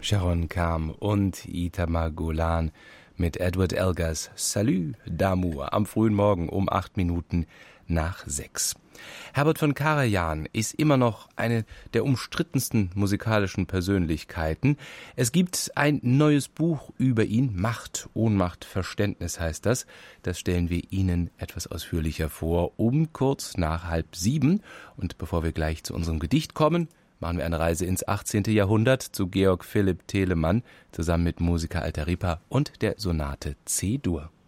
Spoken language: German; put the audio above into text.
Sharon Kam und Itamar Golan mit Edward Elgars Salut d'Amour am frühen Morgen um 6:08. Herbert von Karajan ist immer noch eine der umstrittensten musikalischen Persönlichkeiten. Es gibt ein neues Buch über ihn, Macht, Ohnmacht, Verständnis heißt das. Das stellen wir Ihnen etwas ausführlicher vor, um kurz nach 6:30. Und bevor wir gleich zu unserem Gedicht kommen, machen wir eine Reise ins 18. Jahrhundert zu Georg Philipp Telemann zusammen mit Musica Alta Ripa und der Sonate C-Dur.